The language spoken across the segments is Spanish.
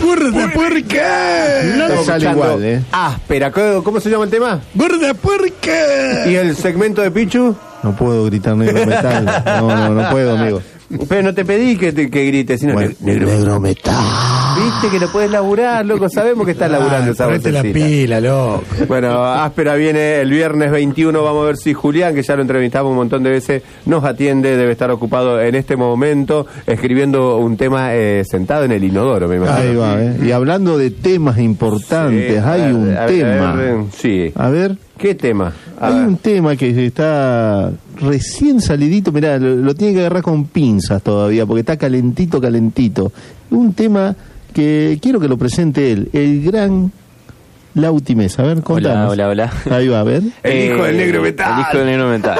¡Gorda puerca! No sale igual, Áspera, ¿cómo se llama el tema? ¡Gorda puerca! ¿Y el segmento de Pichu? No puedo gritar negro metal. No puedo, amigo. Pero no te pedí que grites, sino Bueno, negro metal. viste que lo puedes laburar, loco. Sabemos que estás laburando esa Ponete la vocecita. pila, loco. Bueno, Áspera viene el viernes 21. Vamos a ver si Julián, que ya lo entrevistamos un montón de veces, nos atiende. Debe estar ocupado en este momento escribiendo un tema sentado en el inodoro, me imagino. Ahí va, Y hablando de temas importantes, Sí, hay un tema. Sí. A ver. ¿Qué tema? Hay un tema que está recién salidito, mirá, lo tiene que agarrar con pinzas todavía, porque está calentito. Un tema que quiero que lo presente él, el gran Lauti Mesa. A ver, contanos. Hola. Ahí va, a ver. El hijo del negro metal. El hijo del negro metal.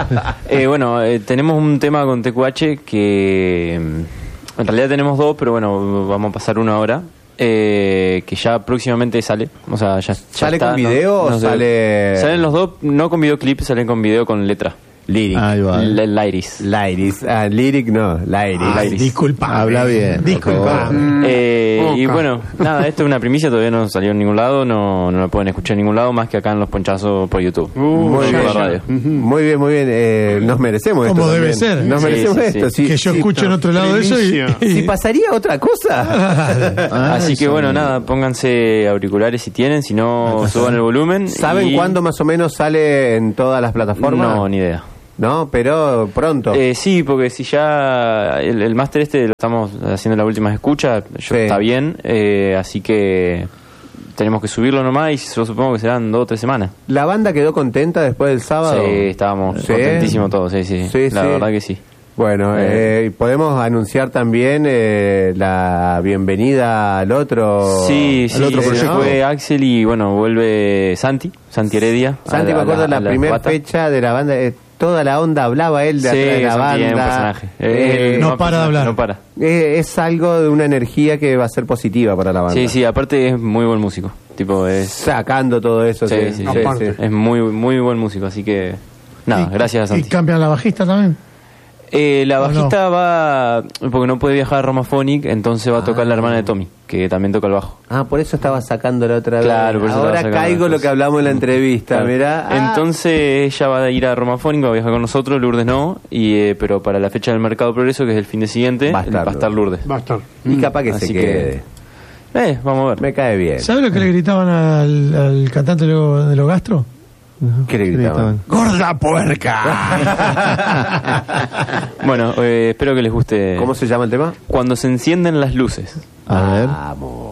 Bueno, tenemos un tema con TQH que en realidad tenemos dos, pero bueno, vamos a pasar uno ahora. Que ya próximamente sale, o sea, ya ¿Sale está, con video o sé. sale...? Salen los dos, no con videoclip, salen con video con letra. Lyric. Ahí va. Lyris. Lyris. Lyric no, Lyris. Disculpa. Habla bien. Disculpa. Y bueno, nada, esto es una primicia, todavía no salió en ningún lado, no lo pueden escuchar en ningún lado más que acá en Los Ponchazos por YouTube. Muy por bien. la radio. Muy bien. Nos merecemos esto. Como debe también. ser. Nos Sí, merecemos sí, esto. sí. Sí, Que yo sí. escucho en otro lado de eso Si pasaría otra cosa. Así que bueno, nada, pónganse auriculares si tienen, si no, suban el volumen. ¿Saben y- cuándo más o menos sale en todas las plataformas? No, ni idea. No, pero pronto. Sí, porque si ya el máster lo estamos haciendo en la última escucha, está bien, así que tenemos que subirlo nomás y yo supongo que serán 2 o 3 semanas. ¿La banda quedó contenta después del sábado? Sí, estábamos ¿Sí? contentísimos todos, sí. La verdad que sí. Bueno, podemos anunciar también la bienvenida al otro... Sí, al otro proyecto. fue Axel y bueno, vuelve Santi Heredia. Santi, me acuerdo de la primera fecha de la banda, toda la onda hablaba él de atrás de la Santi es un banda. personaje. No para de hablar. No para. Es algo de una energía que va a ser positiva para la banda. Sí, aparte es muy buen músico. Tipo, es... Sacando todo eso. Sí. Es muy buen músico, así que... Nada, gracias a Santi. ¿Y cambian la bajista también? La bajista va, porque no puede viajar a Romaphonic, entonces va a tocar la hermana de Tommy, que también toca el bajo. Por eso estaba sacando la otra vez. Claro, por eso ahora estaba sacando caigo las lo cosas. que hablamos en la entrevista, Claro. mirá. Entonces ella va a ir a Romaphonic, va a viajar con nosotros, Lourdes no, pero para la fecha del Mercado Progreso, que es el fin de siguiente, va a estar Lourdes. Va a estar. Y capaz que Así se que- quede. Vamos a ver. Me cae bien. ¿Sabes lo que le gritaban al cantante de los gastro? ¿Qué le gritaban? ¡Gorda puerca! Bueno, espero que les guste. ¿Cómo se llama el tema? Cuando se encienden las luces. A ver. Vamos.